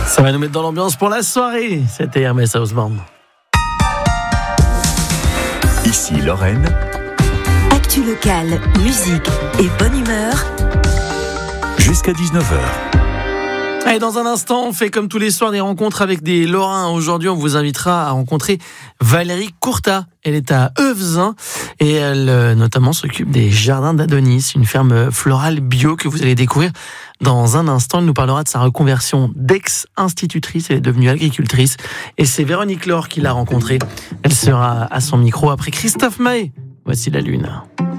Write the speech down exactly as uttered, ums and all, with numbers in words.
Ça va nous mettre dans l'ambiance pour la soirée. C'était Hermès House Band. Ici Lorraine. Actu locale, musique et bonne humeur. Jusqu'à dix-neuf heures. Allez, dans un instant, on fait comme tous les soirs des rencontres avec des Lorrains. Aujourd'hui, on vous invitera à rencontrer Valérie Courtat. Elle est à Euvezin et elle euh, notamment s'occupe des jardins d'Adonis, une ferme florale bio que vous allez découvrir dans un instant. Elle nous parlera de sa reconversion d'ex-institutrice. Elle est devenue agricultrice et c'est Véronique Laure qui l'a rencontrée. Elle sera à son micro après Christophe Maé. Voici la lune.